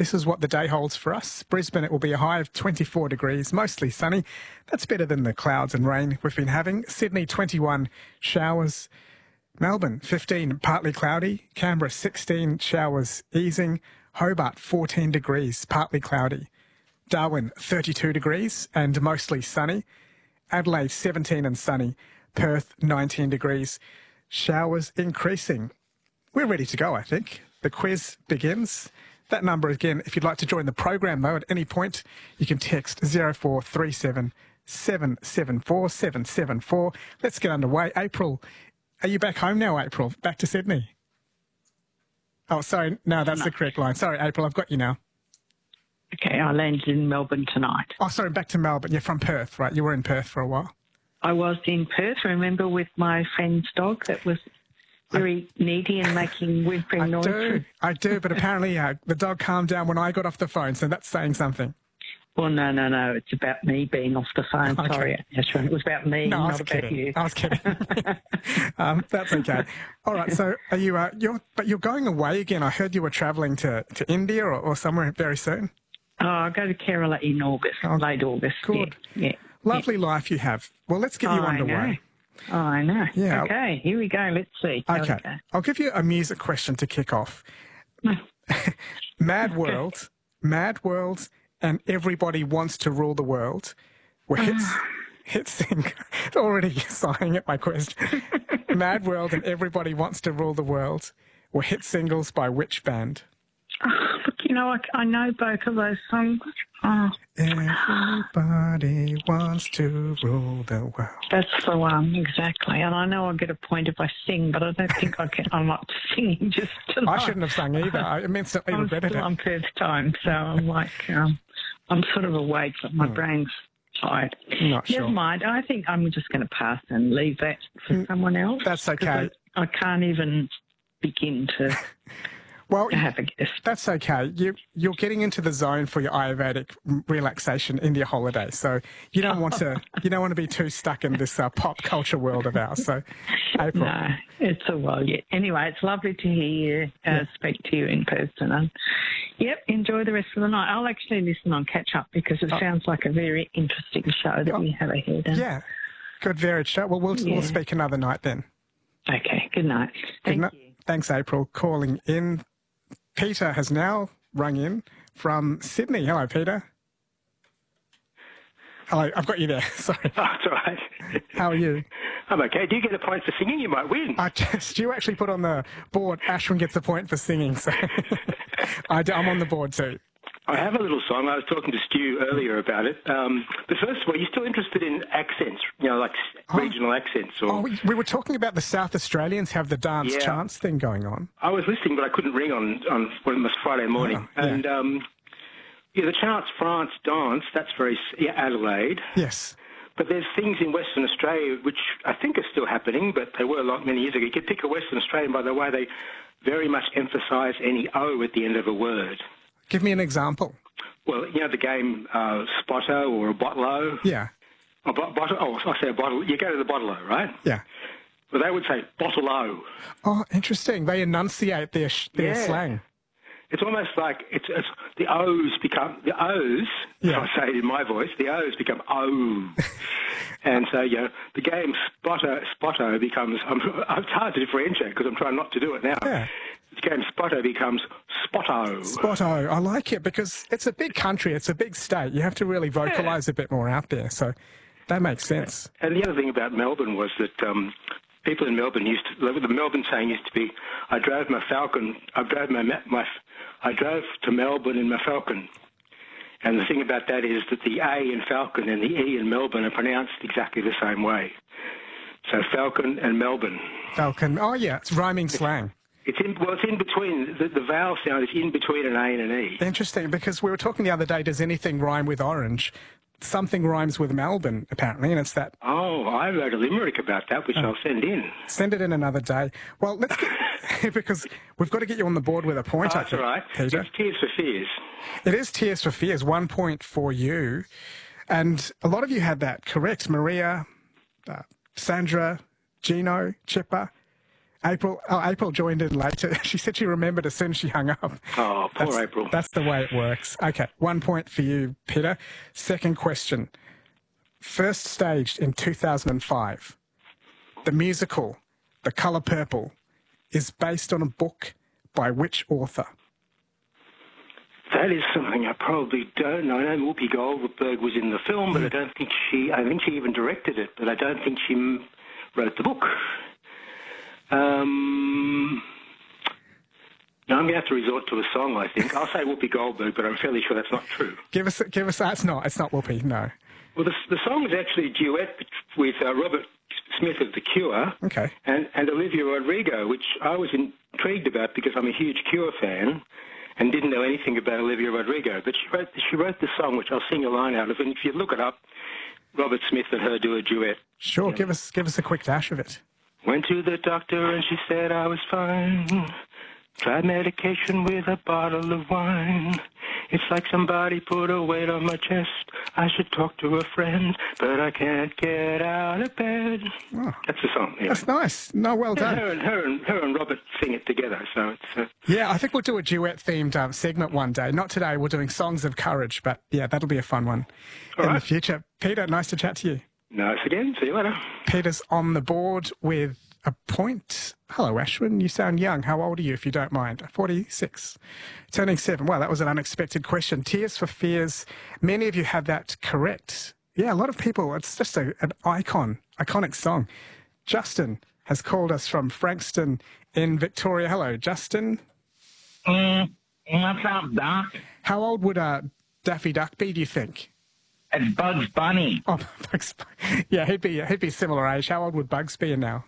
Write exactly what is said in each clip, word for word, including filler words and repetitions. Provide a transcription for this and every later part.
this is what the day holds for us. Brisbane, it will be a high of twenty-four degrees, mostly sunny. That's better than the clouds and rain we've been having. Sydney, twenty-one, showers. Melbourne, fifteen, partly cloudy. Canberra, sixteen, showers easing. Hobart, fourteen degrees, partly cloudy. Darwin, thirty-two degrees and mostly sunny. Adelaide, seventeen and sunny. Perth, nineteen degrees. Showers increasing. We're ready to go, I think. The quiz begins. That number again, if you'd like to join the program, though, at any point, you can text zero four three seven, seven seven four, seven seven four. Let's get underway. April, are you back home now, April? Back to Sydney? Oh, sorry. No, that's no. the correct line. Sorry, April, I've got you now. Okay, I landed in Melbourne tonight. Oh, sorry, back to Melbourne. You're from Perth, right? You were in Perth for a while. I was in Perth, remember, with my friend's dog that was very I, needy and making whimpering I noises. do, I do, but apparently uh, the dog calmed down when I got off the phone, so that's saying something. Well, no, no, no, it's about me being off the phone. Okay. Sorry, that's right. It was about me, no, not I was about kidding. you. I was kidding. um, that's okay. All right, so are you, uh, you're, but you're going away again. I heard you were travelling to, to India or, or somewhere very soon. Oh, I'll go to Kerala in August, oh, late August. Good. Yeah, yeah. Lovely yeah. life you have. Well, let's get oh, you underway. I know. Oh, I know. Yeah. Okay, here we go. Let's see. How okay. I'll give you a music question to kick off. Mad World, Mad World, and Everybody Wants to Rule the World were hits. Hit sing. Already sighing at my question. Mad World and Everybody Wants to Rule the World were hit singles by which band? Oh, look, you know, I, I know both of those songs. Oh. Everybody wants to rule the world. That's the one, exactly. And I know I'll get a point if I sing, but I don't think I can. I'm not singing just tonight. I shouldn't have sung either. I immensely I'm regretted still it. on first time, so I'm like, um, I'm sort of awake, but my hmm. brain's tired. Not sure. Never mind. I think I'm just going to pass and leave that for mm, someone else. That's okay. I, I can't even begin to... Well, have a guess. That's okay. You, you're getting into the zone for your Ayurvedic relaxation India holiday, so you don't want to you don't want to be too stuck in this uh, pop culture world of ours. So, April. No, it's a while yet. Anyway, it's lovely to hear you, uh, yeah. speak to you in person. And, yep, enjoy the rest of the night. I'll actually listen on catch up because it oh. sounds like a very interesting show that oh. we have ahead. And, yeah, good, varied show. Well, we'll, yeah. we'll speak another night then. Okay, good night. Thank good you. Thanks, April, calling in. Peter has now rung in from Sydney. Hello, Peter. Hello, I've got you there. Sorry. Oh, that's all right. How are you? I'm okay. Do you get a point for singing? You might win. I just, you actually put on the board, Ashwin gets a point for singing, so I do, I'm on the board too. I have a little song. I was talking to Stu earlier about it. Um, but first of all, are you still interested in accents, you know, like oh, regional accents? Or... Oh, we, we were talking about the South Australians have the dance yeah. chants thing going on. I was listening, but I couldn't ring on, on well, it was Friday morning. Oh, yeah. And, um, yeah, the chants France dance, that's very yeah, Adelaide. Yes. But there's things in Western Australia which I think are still happening, but they were a lot many years ago. You could pick a Western Australian by the way they very much emphasise any O at the end of a word. Give me an example. Well, you know the game uh, Spotto or a Bottle-O? Yeah. A bo- bottle, oh, I say a bottle. You go to the Bottle-O, right? Yeah. Well, they would say Bottle-O. Oh, interesting. They enunciate their, sh- their yeah. slang. It's almost like it's, it's the O's become, the O's, yeah. if I say it in my voice, the O's become O. And so, you know, the game Spotto, Spotto becomes, um, it's hard to differentiate because I'm trying not to do it now. Yeah. The game Spotto becomes Spotto. Spotto. I like it because it's a big country. It's a big state. You have to really vocalise yeah. a bit more out there. So that makes sense. And the other thing about Melbourne was that um, people in Melbourne used to, the Melbourne saying used to be, I drove my Falcon, I drove my, my, I drove to Melbourne in my Falcon. And the thing about that is that the A in Falcon and the E in Melbourne are pronounced exactly the same way. So Falcon and Melbourne. Falcon. Oh, yeah. It's rhyming slang. It's in, well, it's in between. The, the vowel sound is in between an A and an E. Interesting, because we were talking the other day, does anything rhyme with orange? Something rhymes with Melbourne, apparently, and it's that... Oh, I wrote a limerick about that, which oh. I'll send in. Send it in another day. Well, let's get... because we've got to get you on the board with a point, oh, I think, that's all right. Peter. It's Tears for Fears. It is Tears for Fears, one point for you. And a lot of you had that correct. Maria, uh, Sandra, Gino, Chipper... April, oh, April joined in later. She said she remembered as soon as she hung up. Oh, poor that's, April. That's the way it works. Okay, one point for you, Peter. Second question. First staged in two thousand five, the musical, The Colour Purple, is based on a book by which author? That is something I probably don't know. I know Whoopi Goldberg was in the film, but I don't think she, I think she even directed it, but I don't think she m- wrote the book. Um, no, I'm going to have to resort to a song, I think. I'll say Whoopi Goldberg, but I'm fairly sure that's not true. Give us, give us, that's not, it's not Whoopi, no. Well, the, the song is actually a duet with uh, Robert Smith of The Cure okay. and, and Olivia Rodrigo, which I was intrigued about because I'm a huge Cure fan and didn't know anything about Olivia Rodrigo. But she wrote, she wrote the song, which I'll sing a line out of, and if you look it up, Robert Smith and her do a duet. Sure, yeah. give us give us a quick dash of it. Went to the doctor and she said I was fine. Tried medication with a bottle of wine. It's like somebody put a weight on my chest. I should talk to a friend, but I can't get out of bed. Oh, that's the song. Yeah. That's nice. No, well done. Yeah, her, and, her, and, her and Robert sing it together, so it's... Uh... Yeah, I think we'll do a duet-themed um, segment one day. Not today, we're doing Songs of Courage, but yeah, that'll be a fun one All in right. the future. Peter, nice to chat to you. Nice again. See you later. Peter's on the board with a point. Hello, Ashwin. You sound young. How old are you, if you don't mind? forty-six. Turning seven. Well, that was an unexpected question. Tears for Fears. Many of you have that correct. Yeah, a lot of people. It's just a, an icon, iconic song. Justin has called us from Frankston in Victoria. Hello, Justin. Mm, what's up, Doc? How old would uh, Daffy Duck be, do you think? It's Bugs Bunny. Oh, Bugs Bunny. Yeah, he'd be, he'd be similar age. How old would Bugs be now?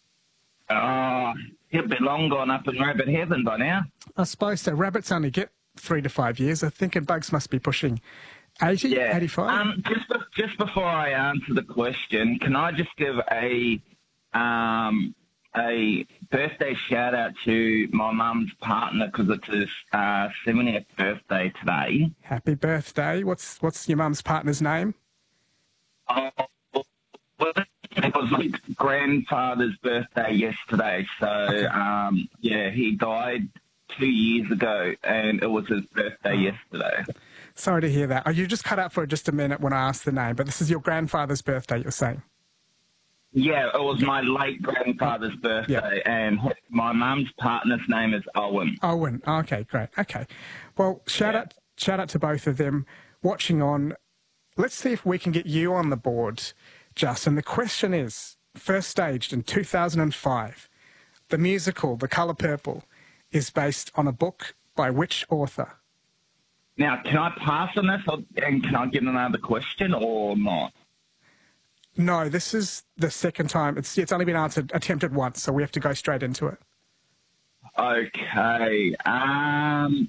Oh, he'll be long gone up in rabbit heaven by now. I suppose so. Rabbits only get three to five years. I think and Bugs must be pushing eighty, Yeah. eighty-five. Um, just, be- just before I answer the question, can I just give a um, a birthday shout out to my mum's partner because it's his uh, seventieth birthday today. Happy birthday. What's what's your mum's partner's name? Oh, well, it was my grandfather's birthday yesterday, so Okay. um, yeah, he died two years ago, and it was his birthday yesterday. Sorry to hear that. Oh, you just cut out for just a minute when I asked the name, but this is your grandfather's birthday, you're saying? Yeah, it was my late grandfather's birthday, and my mum's partner's name is Owen. Owen. Okay, great. Okay. Well, shout Yeah. out shout out to both of them watching on. Let's see if we can get you on the board, Justin. The question is, first staged in two thousand five, the musical The Colour Purple is based on a book by which author? Now, can I pass on this, or, and can I get another question or not? No, this is the second time. It's it's only been answered, attempted once, so we have to go straight into it. Okay. Um,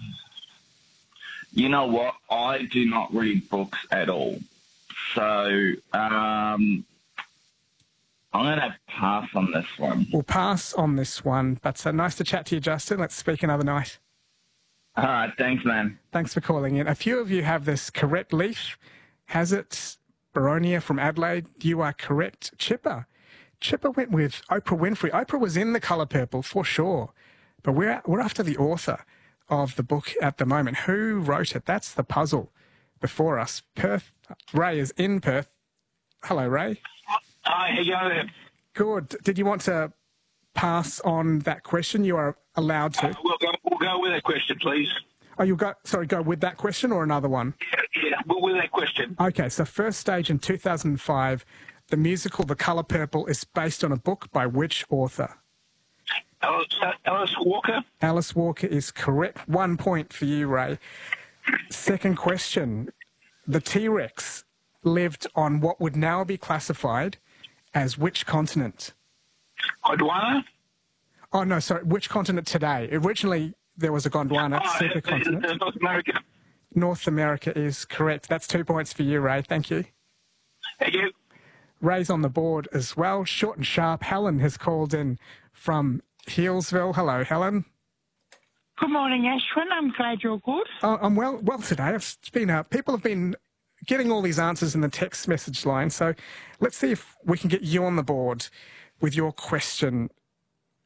you know what? I do not read books at all. So um, I'm going to pass on this one. We'll pass on this one, but uh, nice to chat to you, Justin. Let's speak another night. All right. Thanks, man. Thanks for calling in. A few of you have this correct. Leaf has it. Baronia from Adelaide, you are correct. Chipper. Chipper went with Oprah Winfrey. Oprah was in The Colour Purple for sure, but we're, we're after the author of the book at the moment. Who wrote it? That's the puzzle before us. Perth. Ray is in Perth. Hello, Ray. Hi, how you going? Good. Did you want to pass on that question? You are allowed to. Uh, we'll, go, we'll go with that question, please. Oh, you'll go, sorry, go with that question or another one? Yeah, yeah, we'll with that question. Okay, so first stage in two thousand five, the musical The Colour Purple is based on a book by which author? Alice, uh, Alice Walker? Alice Walker is correct. One point for you, Ray. Second question. The T-Rex lived on what would now be classified as which continent? Gondwana? Oh, no, sorry, which continent today? Originally, there was a Gondwana Oh, supercontinent. uh, uh, North America. North America is correct. That's two points for you, Ray. Thank you. Thank you. Ray's on the board as well. Short and sharp. Helen has called in from Healesville. Hello, Helen. Good morning, Ashwin. I'm glad you're good. Oh, I'm well well today. It's been uh, people have been getting all these answers in the text message line. So let's see if we can get you on the board with your question.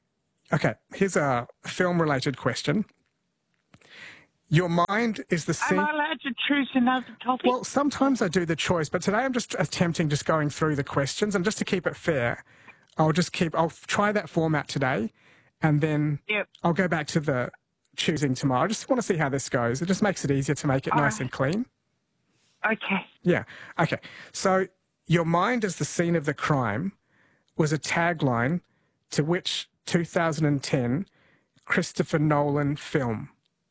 Okay, here's a film-related question. Your mind is the scene... Am I allowed to choose another topic? Well, sometimes I do the choice, but today I'm just attempting just going through the questions, and just to keep it fair, I'll just keep... I'll try that format today, and then Yep. I'll go back to the choosing tomorrow. I just want to see how this goes. It just makes it easier to make it All nice right. and clean. Okay. Yeah. Okay. So, your mind is the scene of the crime was a tagline to which two thousand ten Christopher Nolan film?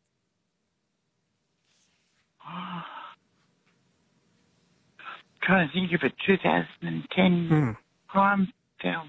Trying to think of a two thousand ten Mm. crime film.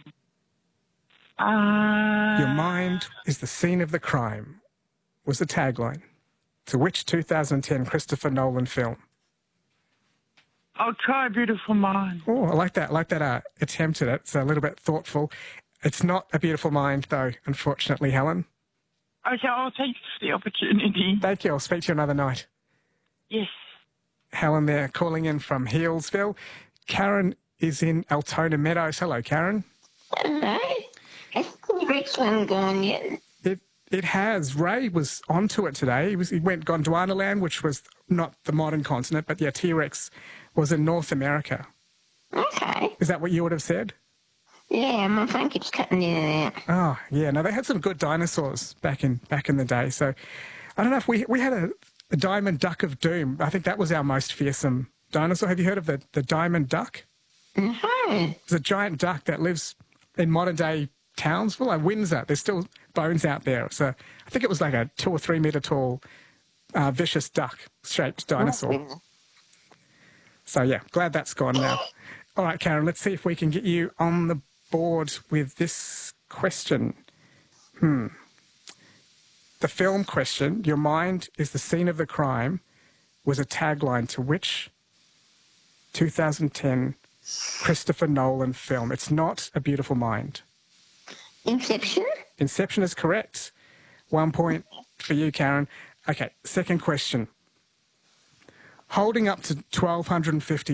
Uh, Your mind is the scene of the crime was the tagline to which two thousand ten Christopher Nolan film? I'll try Beautiful Mind. Oh, I like that. I like that uh, attempt at it. It's a little bit thoughtful. It's not A Beautiful Mind, though, unfortunately, Helen. Okay, I'll take the opportunity. Thank you. I'll speak to you another night. Yes. Helen there, calling in from Healesville. Karen is in Altona Meadows. Hello, Karen. Hello. Has the T-Rex one gone yet? It it has. Ray was onto it today. He was he went Gondwana Land, which was not the modern continent, but yeah, T-Rex was in North America. Okay. Is that what you would have said? Yeah, my phone keeps cutting in and out. Oh, yeah. No, they had some good dinosaurs back in back in the day. So I don't know if we we had a, a diamond duck of doom. I think that was our most fearsome dinosaur. Have you heard of the, the diamond duck? No. It's a giant duck that lives in modern day Townsville, like Windsor. There's still bones out there. So I think it was like a two or three metre tall, uh, vicious duck-shaped dinosaur. So, yeah, glad that's gone now. All right, Karen, let's see if we can get you on the board with this question. Hmm. The film question, Your Mind is the Scene of the Crime, was a tagline to which two thousand ten Christopher Nolan film? It's not A Beautiful Mind. Inception? Inception is correct. One point for you, Karen. Okay, second question. Holding up to one thousand two hundred fifty